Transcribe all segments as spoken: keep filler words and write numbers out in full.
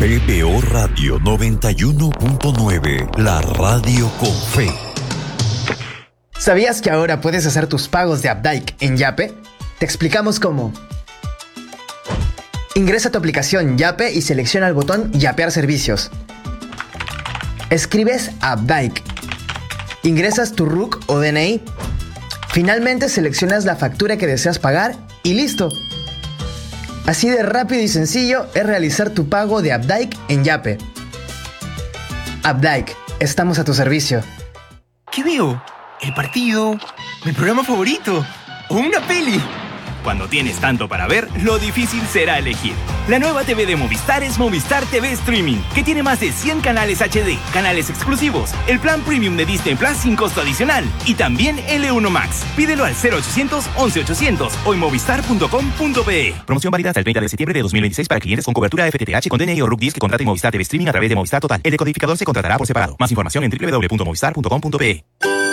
P B O Radio noventa y uno punto nueve, la radio con fe. ¿Sabías que ahora puedes hacer tus pagos de Updike en Yape? Te explicamos cómo. Ingresa a tu aplicación Yape y selecciona el botón Yapear servicios. Escribes Updike. Ingresas tu R U C o D N I. Finalmente seleccionas la factura que deseas pagar y listo. Así de rápido y sencillo es realizar tu pago de Updike en Yape. Updike, estamos a tu servicio. ¿Qué veo? ¿El partido? ¿Mi programa favorito? ¿O una peli? Cuando tienes tanto para ver, lo difícil será elegir. La nueva T V de Movistar es Movistar T V Streaming, que tiene más de cien canales H D, canales exclusivos, el plan premium de Disney Plus sin costo adicional y también L uno Max. Pídelo al cero ochocientos, once ochocientos o en movistar punto com punto pe. Promoción válida hasta el treinta de septiembre de dos mil veintiséis para clientes con cobertura F T T H con D N I o R U C diez que contraten Movistar T V Streaming a través de Movistar Total. El decodificador se contratará por separado. Más información en doble u doble u doble u punto movistar punto com punto pe.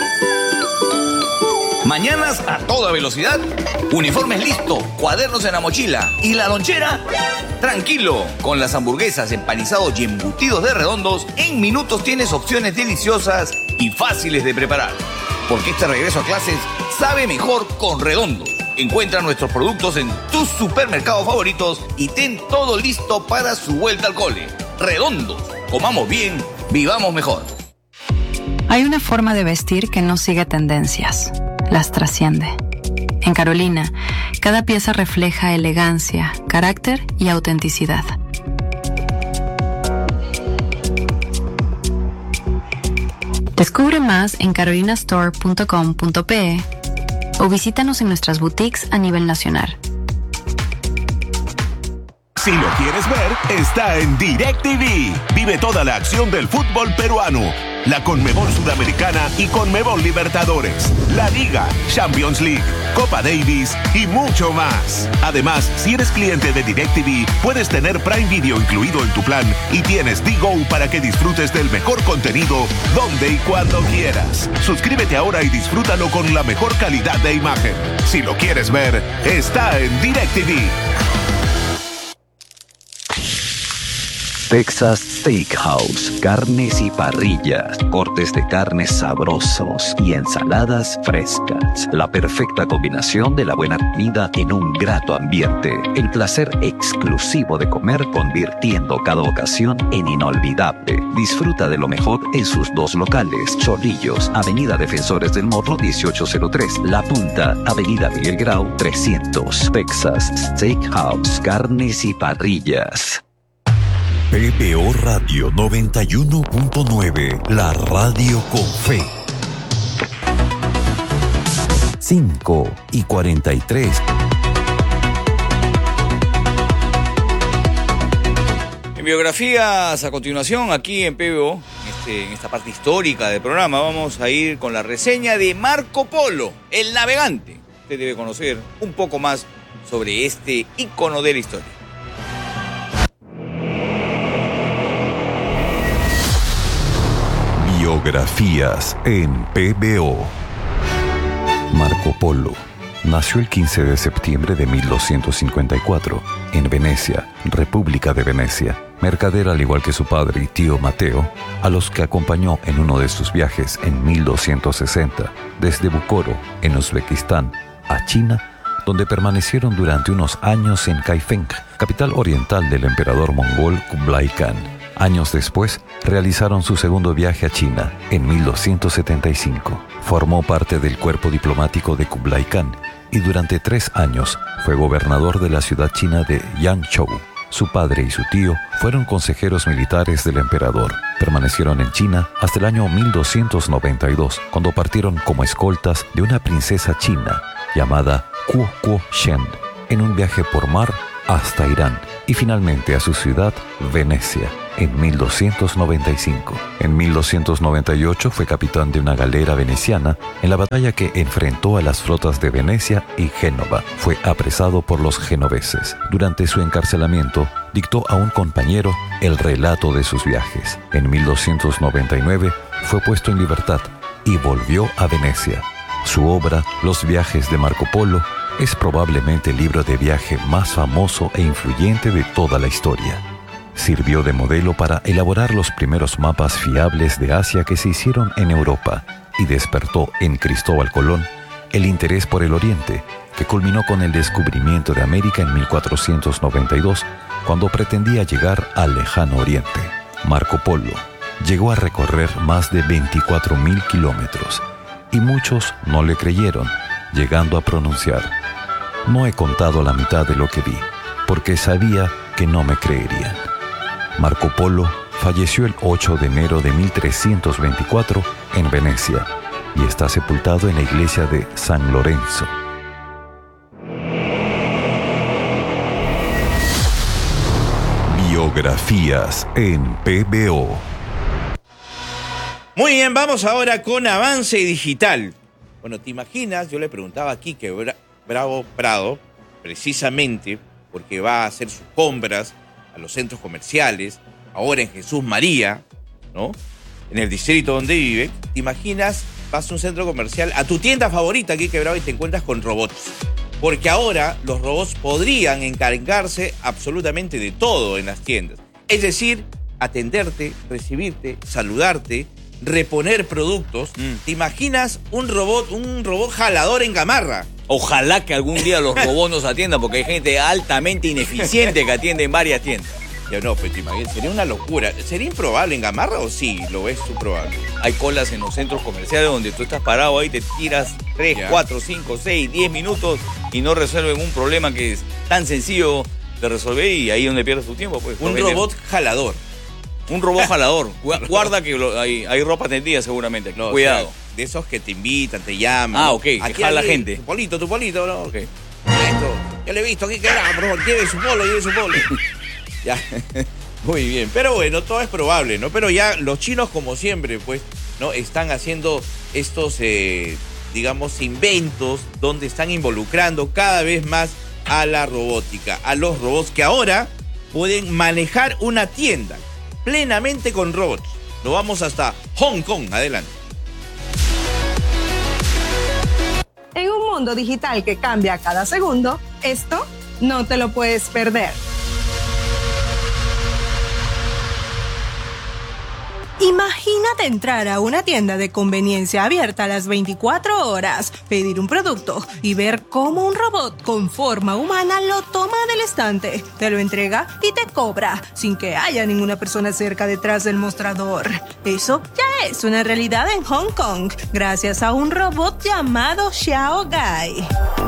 Mañanas a toda velocidad, uniformes listo, cuadernos en la mochila y la lonchera. Tranquilo, con las hamburguesas, empanizados y embutidos de Redondos, en minutos tienes opciones deliciosas y fáciles de preparar. Porque este regreso a clases sabe mejor con Redondos. Encuentra nuestros productos en tus supermercados favoritos y ten todo listo para su vuelta al cole. Redondos, comamos bien, vivamos mejor. Hay una forma de vestir que no sigue tendencias. Las trasciende. En Carolina, cada pieza refleja elegancia, carácter y autenticidad. Descubre más en carolina store punto com punto pe o visítanos en nuestras boutiques a nivel nacional. Si lo quieres ver, está en DirecTV. Vive toda la acción del fútbol peruano, la Conmebol Sudamericana y Conmebol Libertadores, la Liga, Champions League, Copa Davis y mucho más. Además, si eres cliente de DirecTV, puedes tener Prime Video incluido en tu plan y tienes D-Go para que disfrutes del mejor contenido donde y cuando quieras. Suscríbete ahora y disfrútalo con la mejor calidad de imagen. Si lo quieres ver, está en DirecTV. Texas Steakhouse, carnes y parrillas, cortes de carnes sabrosos y ensaladas frescas. La perfecta combinación de la buena comida en un grato ambiente. El placer exclusivo de comer convirtiendo cada ocasión en inolvidable. Disfruta de lo mejor en sus dos locales. Chorrillos, Avenida Defensores del Morro dieciocho cero tres. La Punta, Avenida Miguel Grau trescientos. Texas Steakhouse, carnes y parrillas. P B O Radio noventa y uno punto nueve, la radio con fe. cinco y cuarenta y tres. En biografías a continuación, aquí en P B O, este, en esta parte histórica del programa, vamos a ir con la reseña de Marco Polo, el navegante. Usted debe conocer un poco más sobre este ícono de la historia. Biografías en P B O. Marco Polo nació el quince de septiembre de mil doscientos cincuenta y cuatro en Venecia, República de Venecia. Mercader al igual que su padre y tío Mateo, a los que acompañó en uno de sus viajes en mil doscientos sesenta, desde Bucoro, en Uzbekistán, a China, donde permanecieron durante unos años en Kaifeng, capital oriental del emperador mongol Kublai Khan. Años después, realizaron su segundo viaje a China, en mil doscientos setenta y cinco. Formó parte del cuerpo diplomático de Kublai Khan y durante tres años fue gobernador de la ciudad china de Yangzhou. Su padre y su tío fueron consejeros militares del emperador. Permanecieron en China hasta el año mil doscientos noventa y dos, cuando partieron como escoltas de una princesa china llamada Kuo Kuo Shen, en un viaje por mar hasta Irán y finalmente a su ciudad, Venecia, en mil doscientos noventa y cinco. En mil doscientos noventa y ocho fue capitán de una galera veneciana en la batalla que enfrentó a las flotas de Venecia y Génova. Fue apresado por los genoveses. Durante su encarcelamiento, dictó a un compañero el relato de sus viajes. En mil doscientos noventa y nueve fue puesto en libertad y volvió a Venecia. Su obra, Los viajes de Marco Polo, es probablemente el libro de viaje más famoso e influyente de toda la historia. Sirvió de modelo para elaborar los primeros mapas fiables de Asia que se hicieron en Europa y despertó en Cristóbal Colón el interés por el Oriente, que culminó con el descubrimiento de América en mil cuatrocientos noventa y dos, cuando pretendía llegar al lejano Oriente. Marco Polo llegó a recorrer más de veinticuatro mil kilómetros y muchos no le creyeron, llegando a pronunciar: no he contado la mitad de lo que vi, porque sabía que no me creerían. Marco Polo falleció el ocho de enero de mil trescientos veinticuatro en Venecia y está sepultado en la iglesia de San Lorenzo. Biografías en P B O. Muy bien, vamos ahora con Avance Digital. Bueno, ¿te imaginas? Yo le preguntaba aquí que Bra- Bravo Prado, precisamente porque va a hacer sus compras a los centros comerciales, ahora en Jesús María, ¿no? En el distrito donde vive. ¿Te imaginas? Vas a un centro comercial, a tu tienda favorita aquí que Bravo, y te encuentras con robots. Porque ahora los robots podrían encargarse absolutamente de todo en las tiendas. Es decir, atenderte, recibirte, saludarte, reponer productos. Mm. ¿Te imaginas un robot, un robot jalador en gamarra? Ojalá que algún día los robots nos atiendan, porque hay gente altamente ineficiente que atiende en varias tiendas. Ya no, pues te imaginas, sería una locura. ¿Sería improbable en gamarra o sí? ¿Lo ves tú probable? Hay colas en los centros comerciales donde tú estás parado ahí, te tiras tres, cuatro, cinco, seis, diez minutos y no resuelven un problema que es tan sencillo de resolver, y ahí es donde pierdes tu tiempo. Pues, un robot jalador. Un robot jalador. Guarda que lo, hay, hay ropa tendida seguramente. No, cuidado. O sea, de esos que te invitan, te llaman. Ah, ok, aquí que jala la gente. Tu polito, tu polito, ¿no? Ok. Esto, yo le he visto aquí que era, por favor, lleve su polo, lleve su polo. Ya, muy bien. Pero bueno, todo es probable, ¿no? Pero ya los chinos, como siempre, pues, ¿no? Están haciendo estos, eh, digamos, inventos donde están involucrando cada vez más a la robótica, a los robots que ahora pueden manejar una tienda plenamente con robots. Nos vamos hasta Hong Kong. Adelante. En un mundo digital que cambia cada segundo, esto no te lo puedes perder. Imagínate entrar a una tienda de conveniencia abierta a las veinticuatro horas, pedir un producto y ver cómo un robot con forma humana lo toma del estante, te lo entrega y te cobra, sin que haya ninguna persona cerca detrás del mostrador. Eso ya es una realidad en Hong Kong, gracias a un robot llamado Xiaogai.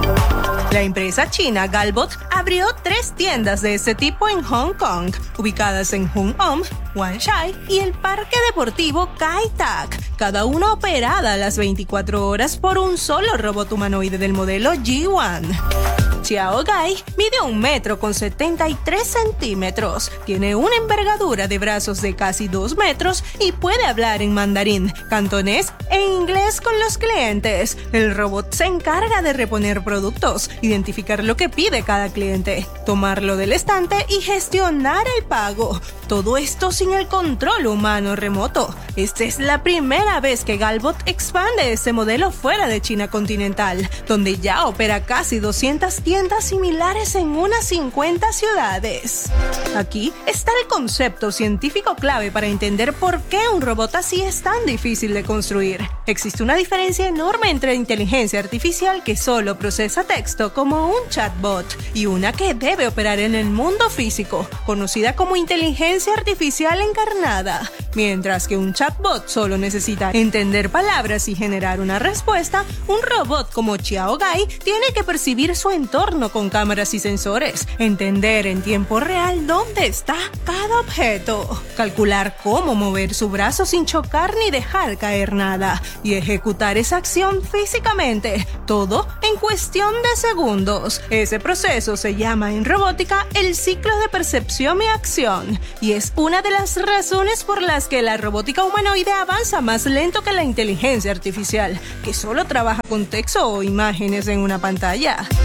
La empresa china Galbot abrió tres tiendas de este tipo en Hong Kong, ubicadas en Hung Om, Wan Chai y el parque deportivo Kai Tak, cada una operada a las veinticuatro horas por un solo robot humanoide del modelo G uno. Xiaogai mide un metro con setenta y tres centímetros, tiene una envergadura de brazos de casi dos metros y puede hablar en mandarín, cantonés e inglés con los clientes. El robot se encarga de reponer productos, identificar lo que pide cada cliente, tomarlo del estante y gestionar el pago. Todo esto sin el control humano remoto. Esta es la primera vez que Galbot expande este modelo fuera de China continental, donde ya opera casi doscientas tiendas similares en unas cincuenta ciudades. Aquí está el concepto científico clave para entender por qué un robot así es tan difícil de construir. Existe una diferencia enorme entre inteligencia artificial que solo procesa texto como un chatbot y una que debe operar en el mundo físico, conocida como inteligencia artificial encarnada. Mientras que un chatbot solo necesita entender palabras y generar una respuesta, un robot como Xiaogai tiene que percibir su entorno con cámaras y sensores, entender en tiempo real dónde está cada objeto, calcular cómo mover su brazo sin chocar ni dejar caer nada, y ejecutar esa acción físicamente, todo en cuestión de segundos. Ese proceso se llama en robótica el ciclo de percepción y acción, y es una de las razones por las que la robótica humanoide avanza más lento que la inteligencia artificial, que solo trabaja con texto o imágenes en una pantalla. Ah,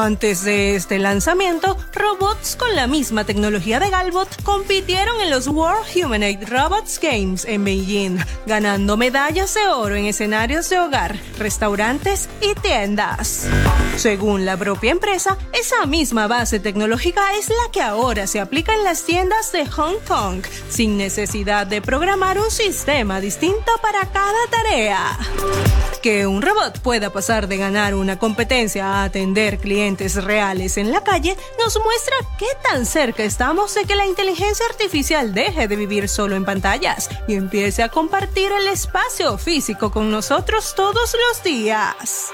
Antes de este lanzamiento, robots con la misma tecnología de Galbot compitieron en los World Humanoid Robots Games en Beijing, ganando medallas de oro en escenarios de hogar, restaurantes y tiendas. Según la propia empresa, esa misma base tecnológica es la que ahora se aplica en las tiendas de Hong Kong, sin necesidad de programar un sistema distinto para cada tarea. Que un robot pueda pasar de ganar una competencia a atender clientes reales en la calle nos muestra qué tan cerca estamos de que la inteligencia artificial deje de vivir solo en pantallas y empiece a compartir el espacio físico con nosotros todos los días.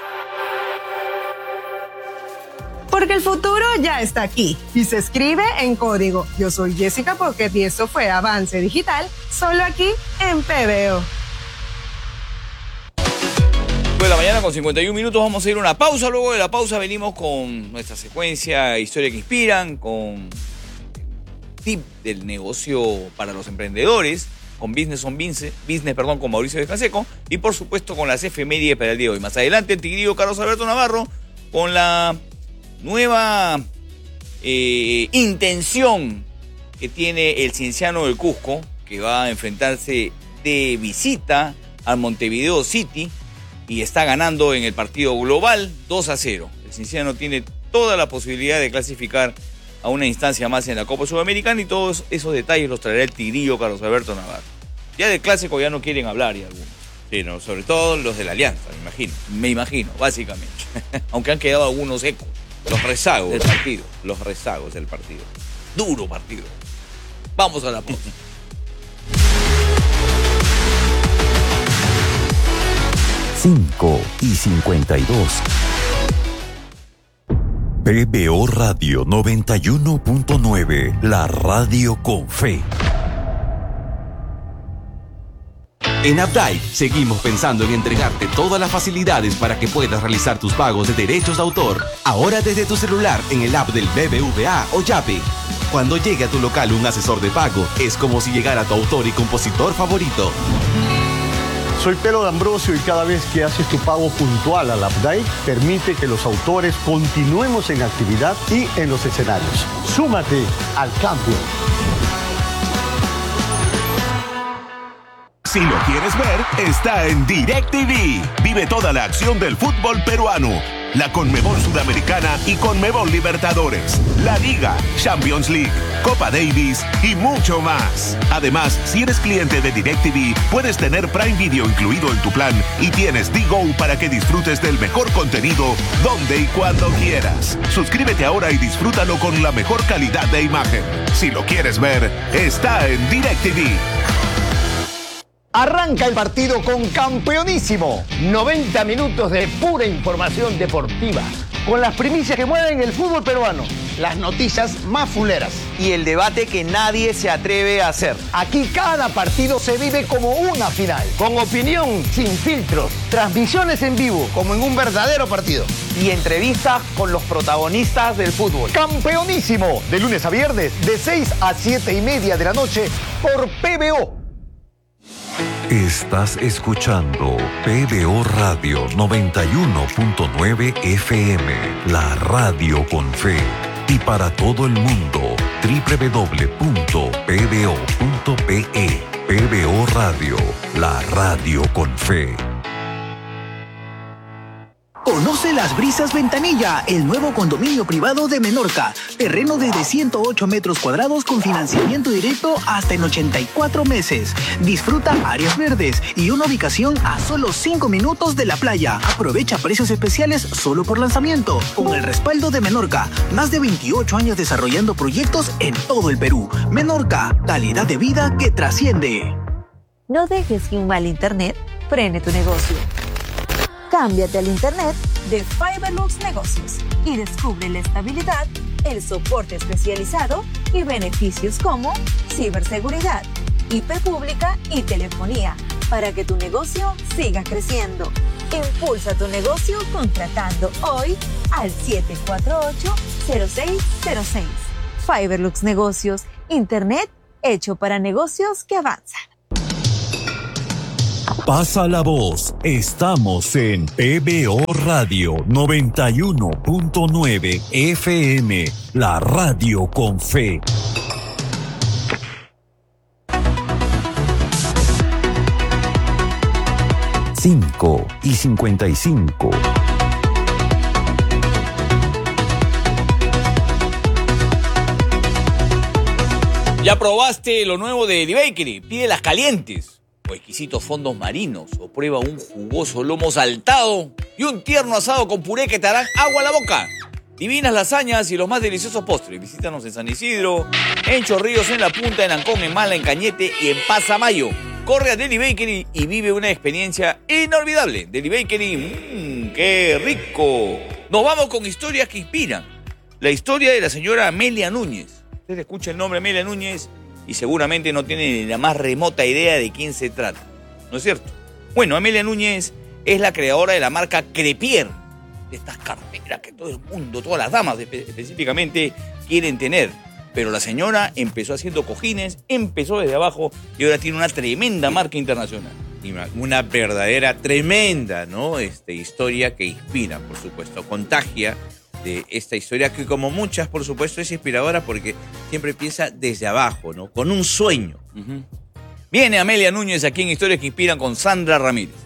Porque el futuro ya está aquí y se escribe en código. Yo soy Jessica Pocket y esto fue Avance Digital, solo aquí en P B O. De la mañana con cincuenta y un minutos, vamos a ir a una pausa. Luego de la pausa venimos con nuestra secuencia Historia que Inspiran, con tip del negocio para los emprendedores, con Business on Business, business perdón, con Mauricio de Canseco, y por supuesto con las efemérides para el día de hoy. Más adelante el tigrillo Carlos Alberto Navarro con la nueva eh, intención que tiene el Cienciano del Cusco, que va a enfrentarse de visita al Montevideo City y está ganando en el partido global dos a cero. El Cienciano tiene toda la posibilidad de clasificar a una instancia más en la Copa Sudamericana, y todos esos detalles los traerá el tigrillo Carlos Alberto Navarro. Ya del clásico ya no quieren hablar, y algunos. Sí, no, sobre todo los de la Alianza, me imagino. Me imagino, básicamente. Aunque han quedado algunos ecos. Los rezagos del partido. Los rezagos del partido. Duro partido. Vamos a la pausa. cinco y cincuenta y dos. P B O Radio noventa y uno punto nueve, la radio con fe. En Updike seguimos pensando en entregarte todas las facilidades para que puedas realizar tus pagos de derechos de autor. Ahora desde tu celular en el app del B B V A o Yape. Cuando llegue a tu local un asesor de pago, es como si llegara tu autor y compositor favorito. Soy Pedro D'Ambrosio y cada vez que haces tu pago puntual al Updike, permite que los autores continuemos en actividad y en los escenarios. Súmate al cambio. Si lo quieres ver, está en DirecTV. Vive toda la acción del fútbol peruano, la Conmebol Sudamericana y Conmebol Libertadores, la Liga, Champions League, Copa Davis y mucho más. Además, si eres cliente de DirecTV, puedes tener Prime Video incluido en tu plan y tienes D-Go para que disfrutes del mejor contenido donde y cuando quieras. Suscríbete ahora y disfrútalo con la mejor calidad de imagen. Si lo quieres ver, está en DirecTV. Arranca el partido con Campeonísimo. noventa minutos de pura información deportiva, con las primicias que mueven el fútbol peruano, las noticias más fuleras y el debate que nadie se atreve a hacer. Aquí cada partido se vive como una final, con opinión sin filtros, transmisiones en vivo como en un verdadero partido y entrevistas con los protagonistas del fútbol. Campeonísimo, de lunes a viernes, de seis a siete y media de la noche por P B O. Estás escuchando P B O Radio noventa y uno punto nueve F M, la radio con fe. Y para todo el mundo, doble u doble u doble u punto p b o punto p e. P B O Radio, la radio con fe. Conoce Las Brisas Ventanilla, el nuevo condominio privado de Menorca. Terreno desde ciento ocho metros cuadrados con financiamiento directo hasta en ochenta y cuatro meses. Disfruta áreas verdes y una ubicación a solo cinco minutos de la playa. Aprovecha precios especiales solo por lanzamiento. Con el respaldo de Menorca, más de veintiocho años desarrollando proyectos en todo el Perú. Menorca, calidad de vida que trasciende. No dejes que un mal internet frene tu negocio. Cámbiate al internet de Fiberlux Negocios y descubre la estabilidad, el soporte especializado y beneficios como ciberseguridad, I P pública y telefonía para que tu negocio siga creciendo. Impulsa tu negocio contratando hoy al siete cuatro ocho, cero seis cero seis. Fiberlux Negocios, internet hecho para negocios que avanzan. Pasa la voz. Estamos en P B O Radio noventa y uno punto nueve F M, la radio con fe. cinco y cincuenta y cinco. ¿Ya probaste lo nuevo de The Bakery? Pídelas calientes, o exquisitos fondos marinos, o prueba un jugoso lomo saltado y un tierno asado con puré que te harán agua a la boca. Divinas lasañas y los más deliciosos postres. Visítanos en San Isidro, en Chorrillos, en La Punta, en Ancón, en Mala, en Cañete y en Pasamayo. Corre a Deli Bakery y vive una experiencia inolvidable. Deli Bakery, mmm, ¡qué rico! Nos vamos con historias que inspiran. La historia de la señora Amelia Núñez. Usted escucha el nombre Amelia Núñez y seguramente no tiene ni la más remota idea de quién se trata. ¿No es cierto? Bueno, Amelia Núñez es la creadora de la marca Crepier, de estas carteras que todo el mundo, todas las damas específicamente quieren tener. Pero la señora empezó haciendo cojines, empezó desde abajo y ahora tiene una tremenda marca internacional. Una verdadera, tremenda, ¿no? Este, historia que inspira, por supuesto, contagia de esta historia que, como muchas, por supuesto, es inspiradora porque siempre empieza desde abajo, ¿no? Con un sueño. Uh-huh. Viene Amelia Núñez aquí en Historias que Inspiran con Sandra Ramírez.